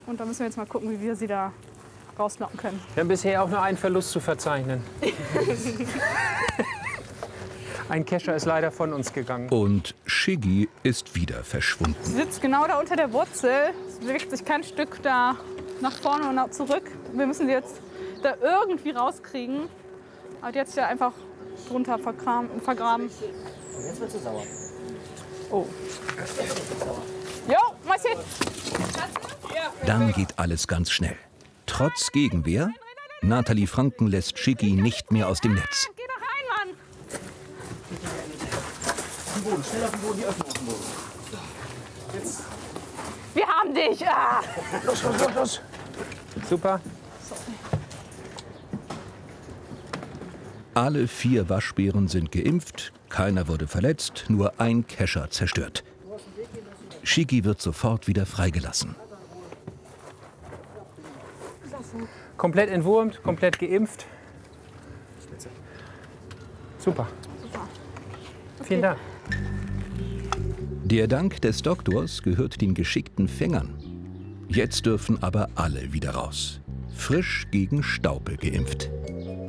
Und da müssen wir jetzt mal gucken, wie wir sie da rauslocken können. Wir haben bisher auch nur einen Verlust zu verzeichnen. Ein Kescher ist leider von uns gegangen. Und Shiggy ist wieder verschwunden. Sie sitzt genau da unter der Wurzel. Es bewegt sich kein Stück da nach vorne und nach zurück. Wir müssen sie jetzt da irgendwie rauskriegen. Aber die hat sich ja einfach drunter vergraben. Jetzt wird sie sauer. Oh. Jo, Mäuschen! Dann geht alles ganz schnell. Trotz Gegenwehr, Nathalie Franken lässt Shiggy nicht mehr aus dem Netz. Geh doch rein, Mann! Auf den Boden, schnell auf den Boden, die Öffnung auf den Boden. Jetzt. Wir haben dich! Ah! Los, los, los, los! Super. Alle 4 Waschbären sind geimpft, keiner wurde verletzt, nur ein Kescher zerstört. Shiggy wird sofort wieder freigelassen. Komplett entwurmt, komplett geimpft. Super. Vielen Dank. Der Dank des Doktors gehört den geschickten Fängern. Jetzt dürfen aber alle wieder raus. Frisch gegen Staupe geimpft.